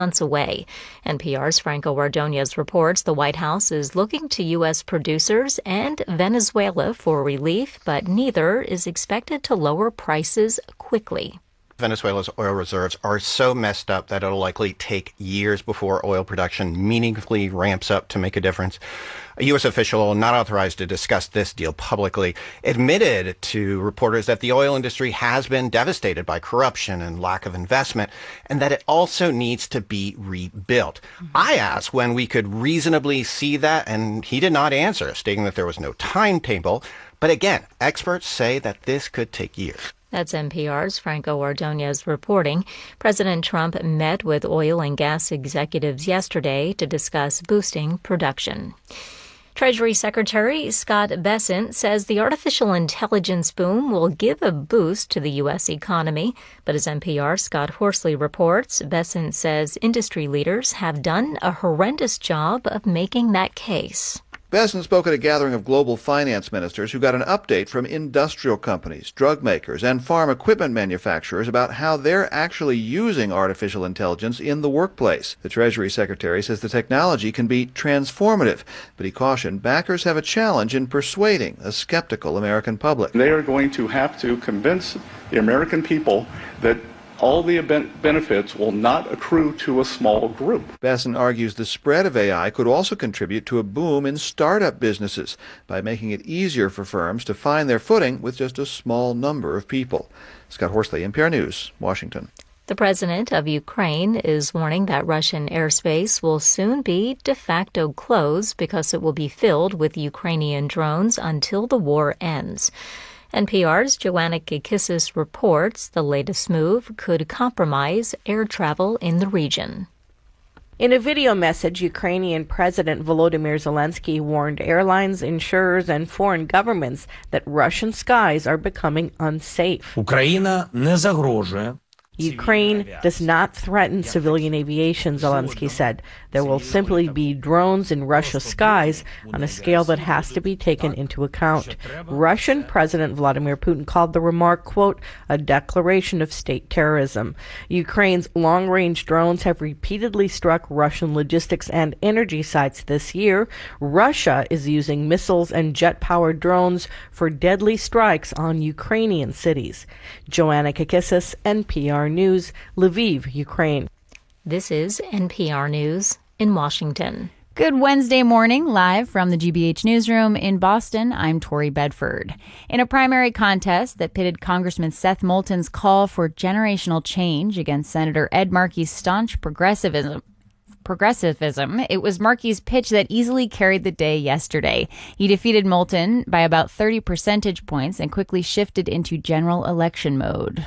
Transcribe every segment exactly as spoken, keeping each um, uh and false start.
months away. N P R's Franco Ordonez reports the White House is looking to U S producers and Venezuela for relief, but neither is expected to lower prices quickly. Venezuela's oil reserves are so messed up that it'll likely take years before oil production meaningfully ramps up to make a difference. A U S official not authorized to discuss this deal publicly admitted to reporters that the oil industry has been devastated by corruption and lack of investment, and that it also needs to be rebuilt. Mm-hmm. I asked when we could reasonably see that, and he did not answer, stating that there was no timetable. But again, experts say that this could take years. That's N P R's Franco Ordonez reporting. President Trump met with oil and gas executives yesterday to discuss boosting production. Treasury Secretary Scott Bessent says the artificial intelligence boom will give a boost to the U S economy. But as N P R's Scott Horsley reports, Bessent says industry leaders have done a horrendous job of making that case. Bessent spoke at a gathering of global finance ministers who got an update from industrial companies, drug makers, and farm equipment manufacturers about how they're actually using artificial intelligence in the workplace. The Treasury Secretary says the technology can be transformative, but he cautioned backers have a challenge in persuading a skeptical American public. They are going to have to convince the American people that all the benefits will not accrue to a small group. Bessent argues the spread of A I could also contribute to a boom in startup businesses by making it easier for firms to find their footing with just a small number of people. Scott Horsley, N P R News, Washington. The president of Ukraine is warning that Russian airspace will soon be de facto closed because it will be filled with Ukrainian drones until the war ends. N P R's Joanna Kikissis reports the latest move could compromise air travel in the region. In a video message, Ukrainian President Volodymyr Zelensky warned airlines, insurers, and foreign governments that Russian skies are becoming unsafe. Україна не загрожує. Ukraine does not threaten civilian aviation, Zelensky said. There will simply be drones in Russia's skies on a scale that has to be taken into account. Russian President Vladimir Putin called the remark, quote, a declaration of state terrorism. Ukraine's long-range drones have repeatedly struck Russian logistics and energy sites this year. Russia is using missiles and jet-powered drones for deadly strikes on Ukrainian cities. Joanna Kikissis, N P R News, Lviv, Ukraine. This is N P R News in Washington. Good Wednesday morning, live from the G B H Newsroom in Boston. I'm Tori Bedford. In a primary contest that pitted Congressman Seth Moulton's call for generational change against Senator Ed Markey's staunch progressivism, progressivism, it was Markey's pitch that easily carried the day yesterday. He defeated Moulton by about thirty percentage points and quickly shifted into general election mode.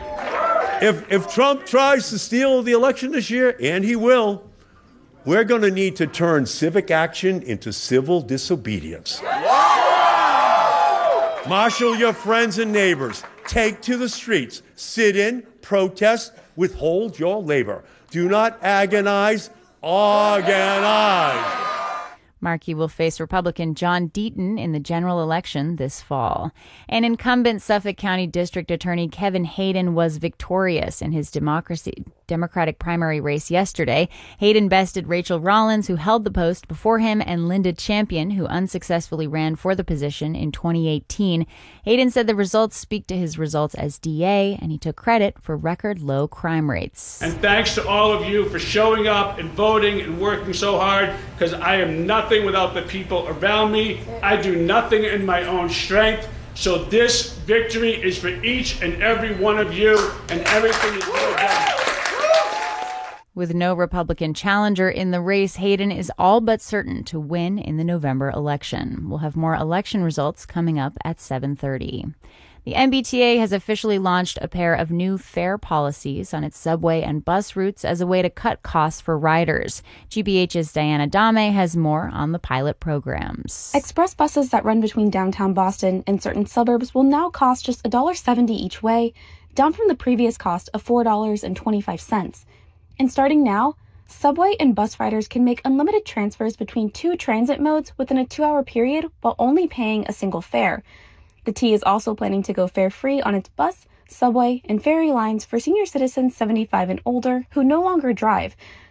If if Trump tries to steal the election this year, and he will, we're going to need to turn civic action into civil disobedience. Marshal your friends and neighbors. Take to the streets. Sit in, protest, withhold your labor. Do not agonize, organize. Markey will face Republican John Deaton in the general election this fall. And incumbent Suffolk County District Attorney Kevin Hayden was victorious in his democracy, Democratic primary race yesterday. Hayden bested Rachel Rollins, who held the post before him, and Linda Champion, who unsuccessfully ran for the position in twenty eighteen. Hayden said the results speak to his results as D A, and he took credit for record low crime rates. And thanks to all of you for showing up and voting and working so hard, because I am nothing without the people around me. I do nothing in my own strength. So this victory is for each and every one of you, and everything is well done. With no Republican challenger in the race, Hayden is all but certain to win in the November election. We'll have more election results coming up at seven thirty. The M B T A has officially launched a pair of new fare policies on its subway and bus routes as a way to cut costs for riders. G B H's Diana Dame has more on the pilot programs. Express buses that run between downtown Boston and certain suburbs will now cost just one dollar and seventy cents each way, down from the previous cost of four dollars and twenty-five cents. And starting now, subway and bus riders can make unlimited transfers between two transit modes within a two-hour period while only paying a single fare. The T is also planning to go fare-free on its bus, subway, and ferry lines for senior citizens seventy-five and older who no longer drive,